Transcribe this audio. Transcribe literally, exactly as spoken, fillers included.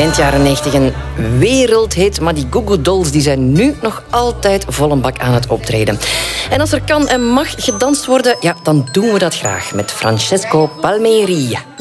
eind jaren negentig een wereldhit, maar die Goo Goo Dolls die zijn nu nog altijd vol een bak aan het optreden. En als er kan en mag gedanst worden, ja, dan doen we dat graag met Francesco Palmeri.